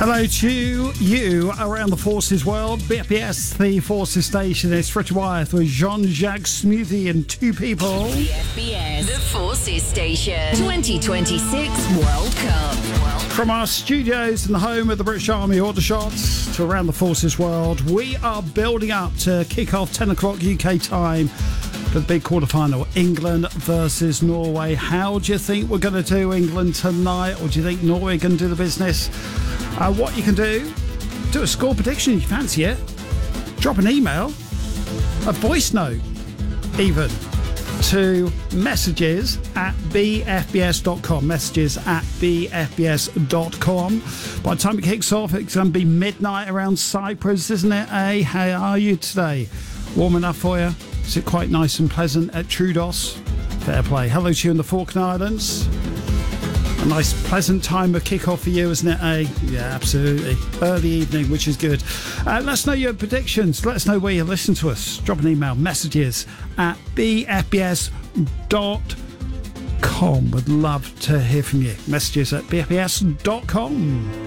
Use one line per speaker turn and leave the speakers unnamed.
Hello to you around the Forces world. BFBS, the Forces station. It's Richard Wyeth with Jean-Jacques Smoothie and two people.
BFBS, the Forces station. 2026 World Cup.
From our studios in the home of the British Army Aldershot to around the Forces world, we are building up to kick off 10 o'clock UK time for the big quarterfinal, England versus Norway. How do you think we're going to do England tonight, or do you think Norway can do the business? What you can do a score prediction if you fancy it. Drop an email, a voice note even, to messages@bfbs.com. Messages@bfbs.com. By the time it kicks off, it's going to be midnight around Cyprus, isn't it? Hey, how are you today? Warm enough for you? Is it quite nice and pleasant at Troodos? Fair play. Hello to you in the Falkland Islands. A nice pleasant time of kick-off for you, isn't it, eh? Yeah, absolutely. Early evening, which is good. Let us know your predictions. Let us know where you listen to us. Drop an email, messages@bfbs.com. Would love to hear from you. Messages@bfbs.com.